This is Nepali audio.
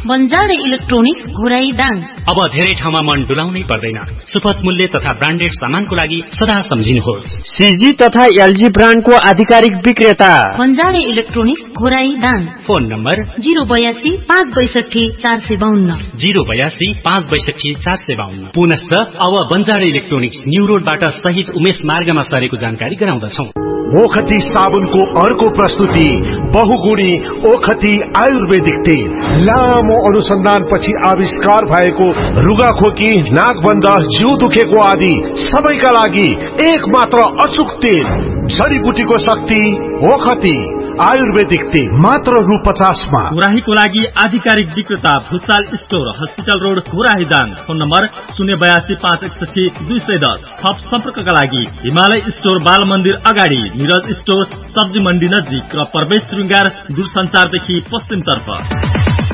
बन्जारे इलेक्ट्रोनिक्स घोराई दाङ। अब धेरै ठाउँमा मन डुलाउनै पर्दैन। सुपथ मूल्य तथा ब्रान्डेड सामानको लागि सदा सम्झिनुहोस् सीजी तथा एलजी ब्रान्डको आधिकारिक विक्रेता बन्जारे electronics Ghorahi Dang. Phone number 082 562 452 082 562 452। पुनश्च अब बन्जारे इलेक्ट्रोनिक्स न्यू रोडबाट शहीद उमेश मार्गमा सरेको जानकारी गराउँदछौं। ओखती साबुनको अर्को प्रस्तुति बहुगुणी ओखती आयुर्वेदिक तेल। लामो अनुसन्धानपछि आविष्कार भएको रुगाखोकी, नाकबन्ध, जिउ दुखेको आदि सबैका लागि एक मात्र अचूक तेल। जडीबुटीको शक्ति ओखती आयुर्वेदिक तेल मात्र रु 50 मा। घोराहीको लागि आधिकारिक विक्रेता Bhusal store, hospital road, Ghorahi Dang. Phone number 082 561 210। थप सम्पर्कका लागि हिमालय स्टोर, बाल मन्दिर अगाडि, निरज स्टोर, सब्जी मण्डी नजिक र प्रवेश श्रृंगार दूरसञ्चारदेखि पश्चिमतर्फ।